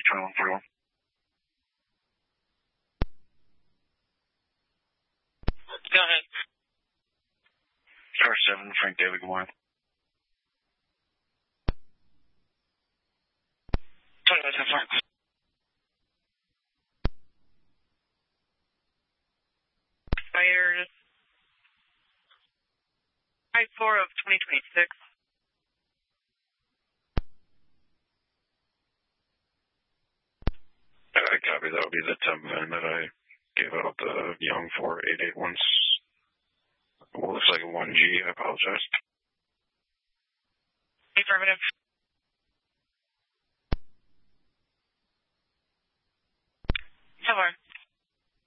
2141. Go ahead. Star 7, Frank David, good morning. 2110 Frank. Expired 5/4 of 2026. Copy, that would be the 10 VIN that I gave out, the Young 4881. Well, looks like a 1G, I apologize. Affirmative. So far.